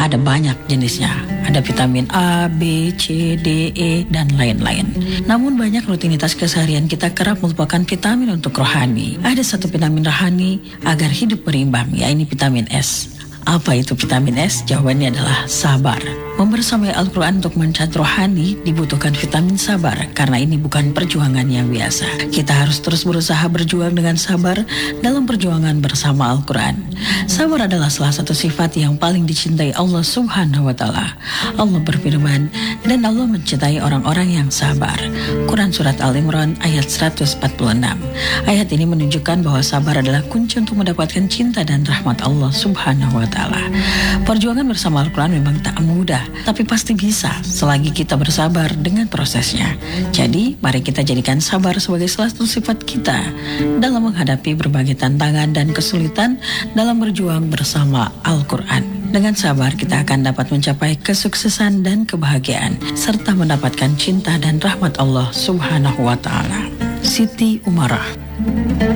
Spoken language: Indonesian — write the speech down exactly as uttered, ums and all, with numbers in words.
Ada banyak jenisnya. Ada vitamin A, B, C, D, E, dan lain-lain. Namun banyak rutinitas keseharian kita kerap melupakan vitamin untuk rohani. Ada satu vitamin rohani agar hidup berimbang, yaitu vitamin S. Apa itu vitamin S? Jawabannya adalah sabar. Membersamai Al-Quran untuk mencat rohani dibutuhkan vitamin sabar, karena ini bukan perjuangan yang biasa. Kita harus terus berusaha berjuang dengan sabar dalam perjuangan bersama Al-Quran. Sabar adalah salah satu sifat yang paling dicintai Allah Subhanahu wa Ta'ala. Allah berfirman, dan Allah mencintai orang-orang yang sabar. Quran Surat Al-Imran ayat seratus empat puluh enam. Ayat ini menunjukkan bahwa sabar adalah kunci untuk mendapatkan cinta dan rahmat Allah Subhanahu wa Ta'ala. Perjuangan bersama Al-Quran memang tak mudah, tapi pasti bisa selagi kita bersabar dengan prosesnya. Jadi, mari kita jadikan sabar sebagai salah satu sifat kita dalam menghadapi berbagai tantangan dan kesulitan dalam berjuang bersama Al-Quran. Dengan sabar, kita akan dapat mencapai kesuksesan dan kebahagiaan, serta mendapatkan cinta dan rahmat Allah Subhanahu wa Ta'ala. Siti Umarah.